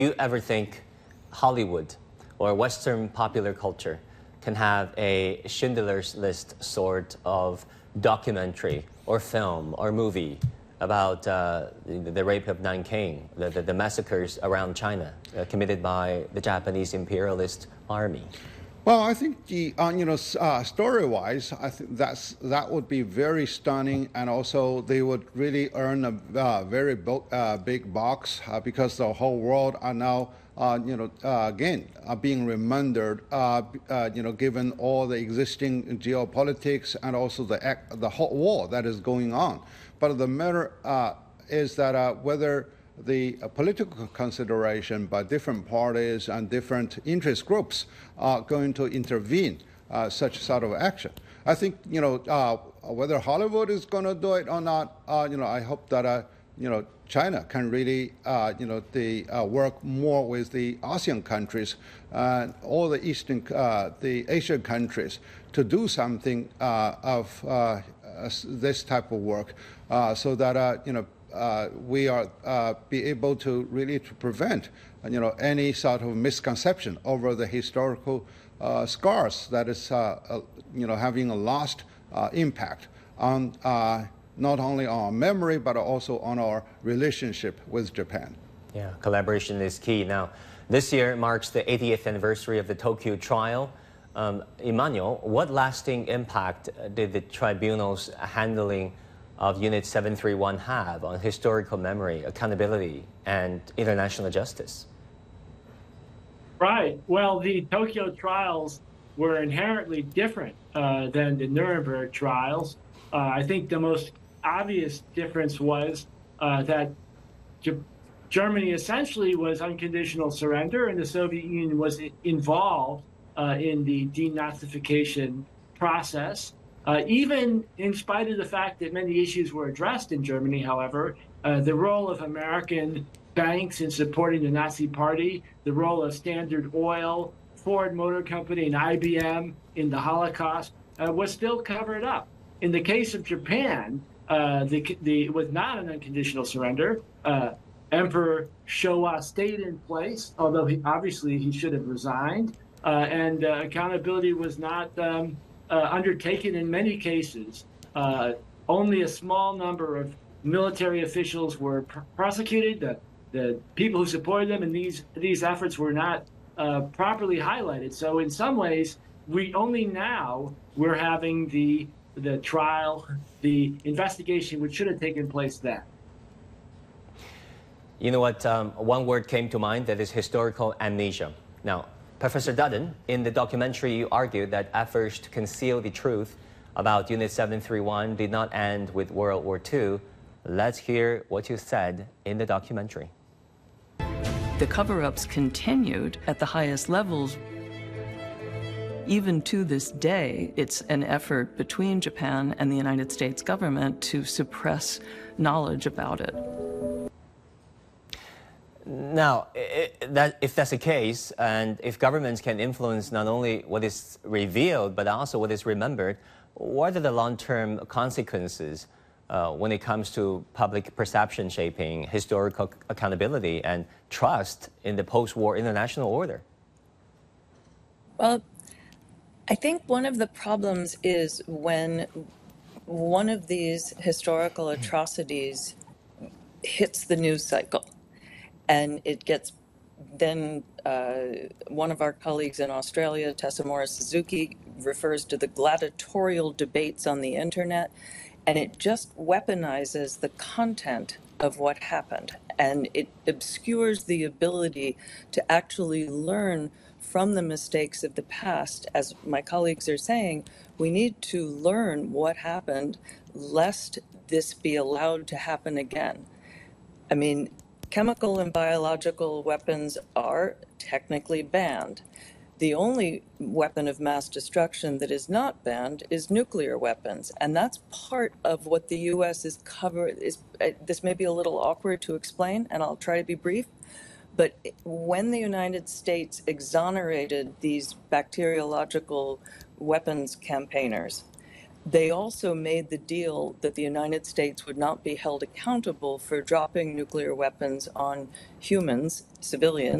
you ever think Hollywood or Western popular culture can have a Schindler's List sort of documentary or film or movie about the rape of Nanking, the massacres around China committed by the Japanese imperialist army? Well, I think the story-wise, I think that would be very stunning, and also they would really earn a very big box because the whole world are now again being remembered, given all the existing geopolitics and also the whole war that is going on. But the matter is that whether the political consideration by different parties and different interest groups are going to intervene such sort of action. I think whether Hollywood is going to do it or not. I hope that China can really work more with the ASEAN countries and all the the Asian countries to do something of this type of work, so that we are be able to really to prevent any sort of misconception over the historical scars that is having a lost impact on not only our memory but also on our relationship with Japan. Yeah, collaboration is key. Now, this year marks the 80th anniversary of the Tokyo trial. Emmanuel, what lasting impact did the tribunal's handling of Unit 731 have on historical memory, accountability, and international justice? Right. Well, the Tokyo trials were inherently different than the Nuremberg trials. I think the most obvious difference was that Germany essentially was unconditional surrender, and the Soviet Union was involved in the denazification process. Even in spite of the fact that many issues were addressed in Germany, however, the role of American banks in supporting the Nazi Party, the role of Standard Oil, Ford Motor Company, and IBM in the Holocaust was still covered up. In the case of Japan, it was not an unconditional surrender. Emperor Showa stayed in place, although obviously he should have resigned, and accountability was not undertaken in many cases. Only a small number of military officials were prosecuted. The people who supported them in these efforts were not properly highlighted. So in some ways, we're having the trial, the investigation, which should have taken place then. You know what? One word came to mind, that is historical amnesia. Now, Professor Dutton, in the documentary, you argued that efforts to conceal the truth about Unit 731 did not end with World War II. Let's hear what you said in the documentary. The cover-ups continued at the highest levels. Even to this day, it's an effort between Japan and the United States government to suppress knowledge about it. Now, if that's the case, and if governments can influence not only what is revealed, but also what is remembered, what are the long-term consequences when it comes to public perception shaping, historical accountability, and trust in the post-war international order? Well, I think one of the problems is when one of these historical atrocities hits the news cycle. And it gets, then one of our colleagues in Australia, Tessa Morris-Suzuki, refers to the gladiatorial debates on the internet, and it just weaponizes the content of what happened. And it obscures the ability to actually learn from the mistakes of the past. As my colleagues are saying, we need to learn what happened, lest this be allowed to happen again. I mean, chemical and biological weapons are technically banned. The only weapon of mass destruction that is not banned is nuclear weapons. And that's part of what the U.S. is covered. This may be a little awkward to explain, and I'll try to be brief. But when the United States exonerated these bacteriological weapons campaigners, they also made the deal that the United States would not be held accountable for dropping nuclear weapons on humans, civilians.